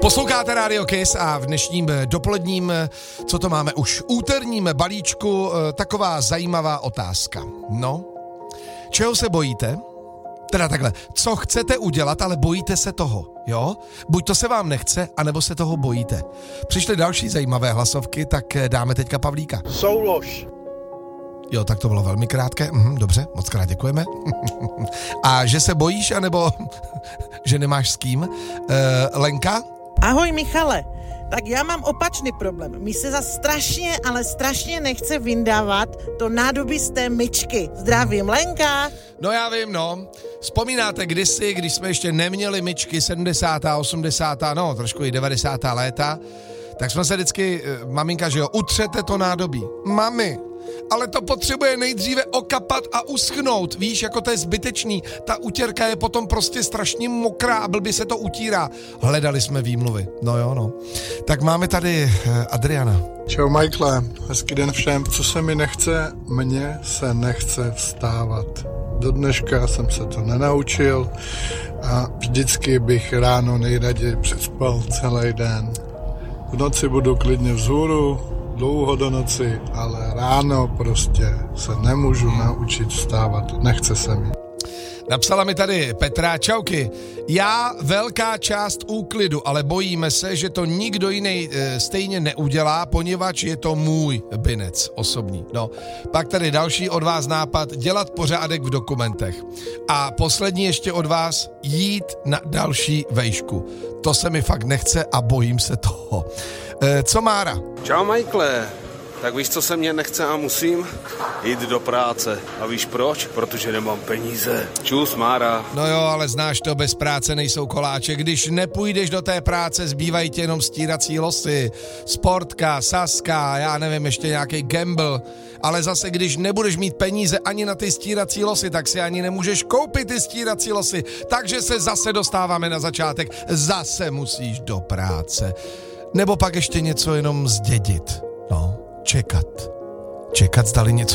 Posloucháte Radio Kiss a v dnešním dopoledním, co to máme už, úterním balíčku, taková zajímavá otázka. No, čeho se bojíte? Teda takhle, co chcete udělat, ale bojíte se toho, jo? Buď to se vám nechce, anebo se toho bojíte. Přišly další zajímavé hlasovky, tak dáme teďka Pavlíka. Soulož. Jo, tak to bylo velmi krátké, dobře, moc krát děkujeme. A že se bojíš, anebo že nemáš s kým? Lenka? Ahoj Michale, tak já mám opačný problém. Mi se za strašně, ale strašně nechce vyndávat to nádobí z té myčky. Zdravím, Lenka. No já vím, no. Vzpomínáte kdysi, když jsme ještě neměli myčky 70., 80., no trošku i 90. léta, tak jsme se vždycky, maminka, že jo, utřete to nádobí. Mami, ale to potřebuje nejdříve okapat a uschnout, víš, jako to je zbytečný. Ta utěrka je potom prostě strašně mokrá a blbě se to utírá. Hledali jsme výmluvy, no jo, no. Tak máme tady Adriana. Čau Michaele, hezký den všem. Co se mi nechce? Mně se nechce vstávat. Do dneška jsem se to nenaučil a vždycky bych ráno nejraději přespal celý den. V noci budu klidně vzhůru, dlouho do noci, ale ráno prostě se nemůžu naučit vstávat, nechce se mi. Napsala mi tady Petra, čauky. Já velká část úklidu, ale bojíme se, že to nikdo jiný stejně neudělá, poněvadž je to můj binec osobní. No, pak tady další od vás nápad, dělat pořádek v dokumentech. A poslední ještě od vás, jít na další vejšku. To se mi fakt nechce a bojím se toho. Co Mára? Čau Michaele, tak víš, co se mně nechce a musím? Jít do práce. A víš proč? Protože nemám peníze. Čus, Mára. No jo, ale znáš to, bez práce nejsou koláče. Když nepůjdeš do té práce, zbývají ti jenom stírací losy, sportka, saska, já nevím, ještě nějaký gamble. Ale zase, když nebudeš mít peníze ani na ty stírací losy, tak si ani nemůžeš koupit ty stírací losy. Takže se zase dostáváme na začátek. Zase musíš do práce. Nebo pak ještě něco jenom zdědit. No, čekat. Čekat, zdali něco